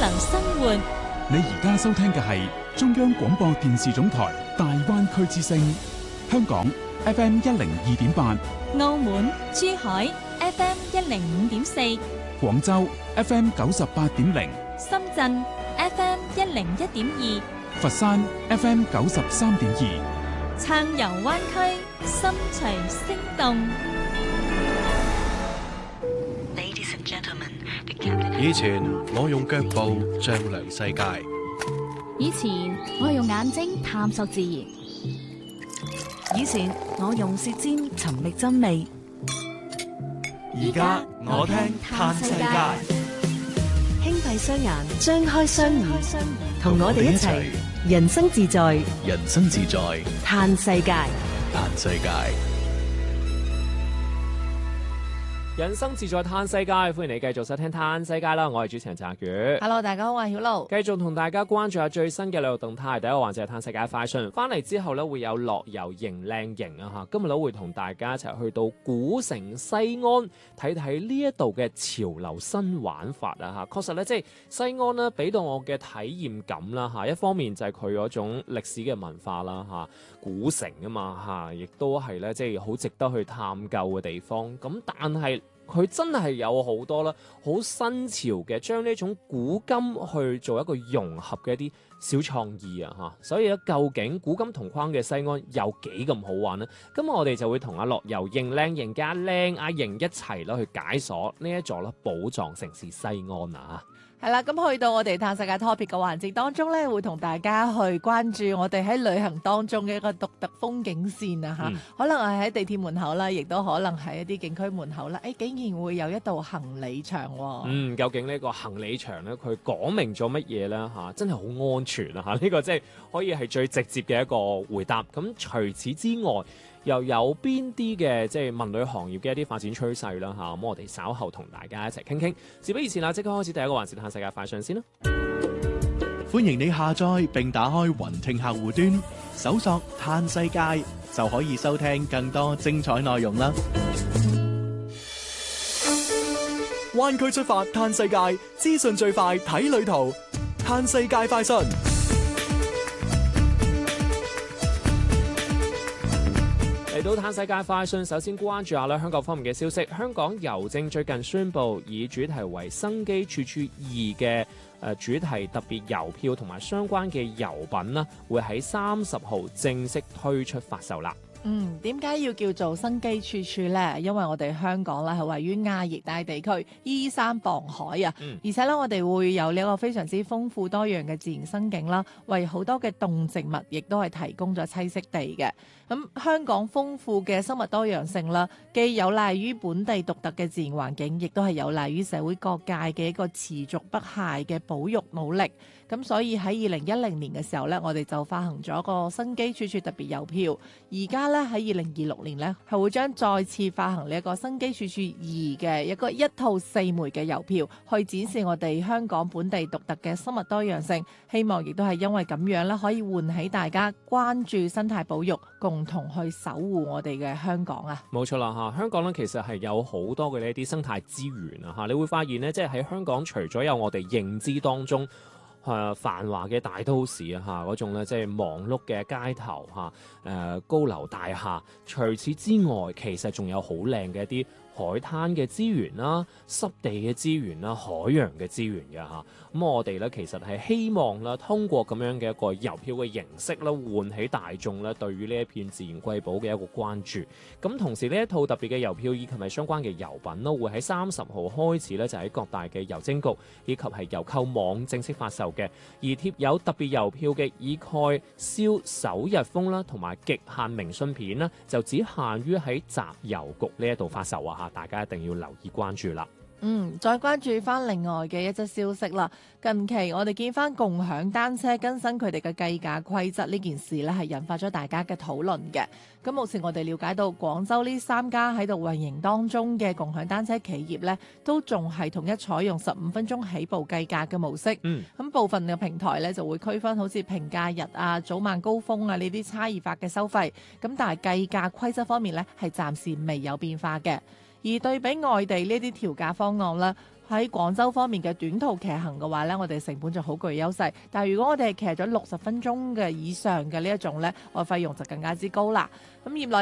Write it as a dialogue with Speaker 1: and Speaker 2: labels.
Speaker 1: 能生活。
Speaker 2: 你而家收聽嘅係中央廣播電視總台大灣區之聲，香港 FM 102.8，
Speaker 1: 澳門、珠海 FM 105.4，
Speaker 2: 廣州 FM 98.0，
Speaker 1: 深圳 FM 101.2，
Speaker 2: 佛山 FM 93.2，
Speaker 1: 暢遊灣區，心隨聲動。
Speaker 3: 以前我用腳步丈量世界，
Speaker 4: 以前我用眼睛探索自然，
Speaker 5: 以前我用舌尖尋覓真味，
Speaker 3: 而家我聽嘆世界。
Speaker 5: 輕閉雙眼，張開雙耳，同我哋一齊人生自在，
Speaker 3: 人生自在，
Speaker 5: 嘆世界，
Speaker 3: 嘆世界。
Speaker 6: 人生自在嘆世界，歡迎你繼續收聽嘆世界啦！我係主持人澤宇。
Speaker 7: Hello， 大家好，我係曉露。
Speaker 6: 繼續同大家關注下最新嘅旅遊動態。第一個環節係嘆世界快訊，翻嚟之後咧會有樂遊型靚型啊嚇！今日咧會同大家一齊去到古城西安睇睇呢一度嘅潮流新玩法啊嚇！確實咧，即係西安咧俾到我嘅體驗感啦嚇，一方面就係佢嗰種歷史嘅文化啦嚇，古城啊嘛嚇，亦都係咧即係好值得去探究嘅地方。咁但係佢真係有好多啦，好新潮嘅，將呢種古今去做一個融合嘅一啲小創意啊嚇，所以咧究竟古今同框嘅西安有幾咁好玩呢？咁我哋就會同阿樂遊型靚型加靚阿型一齊啦去解鎖呢一座啦寶藏城市西安啊！
Speaker 7: 係啦，咁去到我哋嘆世界 topic 嘅環節當中咧，會同大家去關注我哋喺旅行當中嘅一個獨特風景線啊嚇，可能係喺地鐵門口啦，亦都可能係一啲景區門口啦。竟然會有一道行李牆喎。究竟呢個行李牆咧，佢講明咗乜嘢咧嚇？真係好安全啊嚇！呢個即係可以係最直接嘅一個回答。咁除此之外，又有邊啲嘅即係文旅行業嘅一啲發展趨勢啦嚇？咁我哋稍後同大家一齊傾傾。事不宜遲啦，即刻開始第一個環節嘆世界快訊先啦！
Speaker 3: 歡迎你下載並打開雲聽客戶端，搜索嘆世界就可以收聽更多精彩內容啦！灣區出發嘆世界，資訊最快睇旅途，嘆世界快訊。
Speaker 6: 嚟到嘆世界快訊，首先關注下咧香港方面嘅消息。香港郵政最近宣布，以主題為生機處處2嘅主題特別郵票同埋相關嘅郵品啦，會喺30號正式推出發售啦。
Speaker 7: 點解要叫做生機處處呢？因為我哋香港咧係位於亞熱帶地區，依山傍海啊，而且咧我哋會有呢個非常之豐富多樣嘅自然生境啦，為好多嘅動植物亦都係提供咗棲息地嘅。咁香港豐富嘅生物多樣性啦，既有賴於本地獨特嘅自然環境，亦都係有賴於社會各界嘅一個持續不懈嘅保育努力。咁所以喺2010年嘅時候咧，我哋就發行咗個生機處處特別郵票。而家咧喺2026年咧，係會將再次發行呢一個生機處處2嘅一套4枚嘅郵票，去展示我哋香港本地獨特嘅生物多樣性。希望亦都係因為咁樣咧，可以喚起大家關注生態保育，共同去守護我哋嘅香港啊！
Speaker 6: 冇錯啦嚇，香港咧其實係有好多嘅呢啲生態資源啊嚇，你會發現咧，即係喺香港除咗有我哋認知當中繁華嘅大都市啊嚇，嗰種咧即係忙碌嘅街頭嚇，高樓大廈。除此之外，其實仲有好靚嘅一啲海灘嘅資源啦、濕地嘅資源啦、海洋嘅資源嘅嚇。咁我哋咧其實係希望啦，通過咁樣嘅一個郵票嘅形式啦，喚起大眾咧對於呢一片自然瑰寶嘅一個關注。咁同時呢一套特別嘅郵票以及係相關嘅郵品啦，會喺30號開始咧就喺各大嘅郵政局以及係郵購網正式發售嘅。而貼有特別郵票嘅以蓋燒首日封啦，同埋極限明信片啦，就只限於喺集郵局呢一度發售啊！大家一定要留意關注啦。
Speaker 7: 再關注翻另外嘅一則消息啦。近期我哋見翻共享單車更新佢哋嘅計價規則呢件事咧，係引發咗大家嘅討論嘅。咁目前我哋了解到廣州呢3家喺度運營當中嘅共享單車企業咧，都仲係統一採用15分鐘起步計價嘅模式。咁部分嘅平台咧就會區分好似平假日啊、早晚高峰啊呢啲差異化嘅收費。咁但係計價規則方面咧係暫時未有變化嘅。而對比外地呢啲調價方案啦， 喺廣州方面嘅短途騎行嘅話咧，我哋成本就好具優勢。但係如果我哋係騎咗60分鐘嘅以上嘅呢一種咧，我費用就更加之高啦。咁業內